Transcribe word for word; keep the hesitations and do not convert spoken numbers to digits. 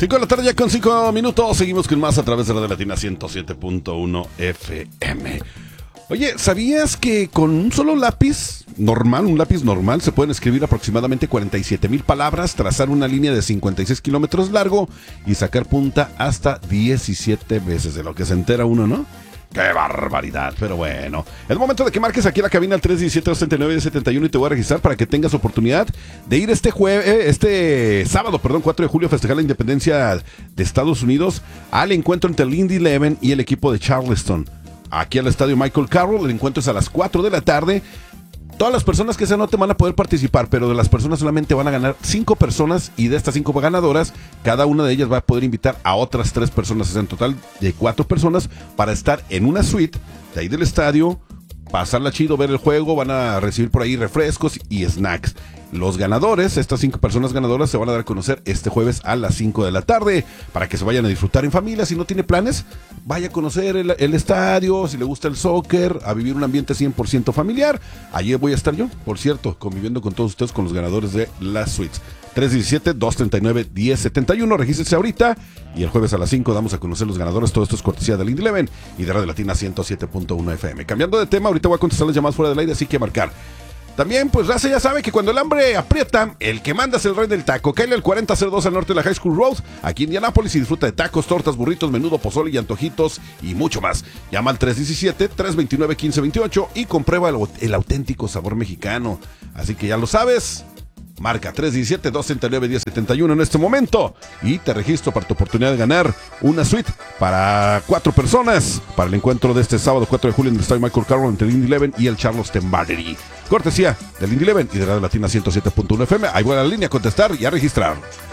cinco de la tarde ya con cinco minutos. Seguimos con más a través de la de Latina ciento siete punto uno F M. Oye, ¿sabías que con un solo lápiz normal, un lápiz normal, se pueden escribir aproximadamente cuarenta y siete mil palabras, trazar una línea de cincuenta y seis kilómetros largo y sacar punta hasta diecisiete veces? De lo que se entera uno, ¿no? ¡Qué barbaridad! Pero bueno, es momento de que marques aquí la cabina al tres uno siete, dos nueve, uno siete uno y te voy a registrar para que tengas oportunidad de ir este jueves, este sábado, perdón, cuatro de julio, a festejar la independencia de Estados Unidos al encuentro entre el Indy Eleven y el equipo de Charleston. Aquí al estadio Michael Carroll, el encuentro es a las cuatro de la tarde. Todas las personas que se anoten van a poder participar, pero de las personas solamente van a ganar cinco personas, y de estas cinco ganadoras, cada una de ellas va a poder invitar a otras tres personas, es en total de cuatro personas, para estar en una suite de ahí del estadio, pasarla chido, ver el juego, van a recibir por ahí refrescos y snacks. Los ganadores, estas cinco personas ganadoras, se van a dar a conocer este jueves a las cinco de la tarde, para que se vayan a disfrutar en familia. Si no tiene planes, vaya a conocer el, el estadio, si le gusta el soccer, a vivir un ambiente cien por ciento familiar. Allí voy a estar yo, por cierto, conviviendo con todos ustedes, con los ganadores de las suites. tres uno siete, dos tres nueve, uno cero siete uno, regístrese ahorita, y el jueves a las cinco damos a conocer los ganadores. Todo esto es cortesía del Indy Eleven y de Radio Latina ciento siete punto uno F M. Cambiando de tema, ahorita voy a contestar las llamadas fuera del aire, así que marcar. También, pues, raza ya sabe que cuando el hambre aprieta, el que manda es el rey del taco. Cáele al cuarenta cero dos al norte de la High School Road, aquí en Indianápolis, y disfruta de tacos, tortas, burritos, menudo, pozole y antojitos y mucho más. Llama al tres uno siete, tres dos nueve, uno cinco dos ocho y comprueba el, el auténtico sabor mexicano. Así que ya lo sabes. Marca tres uno siete, dos tres nueve, uno cero siete uno en este momento y te registro para tu oportunidad de ganar una suite para cuatro personas para el encuentro de este sábado cuatro de julio en el estadio Michael Carroll entre el Indy Eleven y el Charleston Battery. Cortesía del Indy Eleven y de Radio Latina ciento siete punto uno F M. Ahí voy a la línea a contestar y a registrar.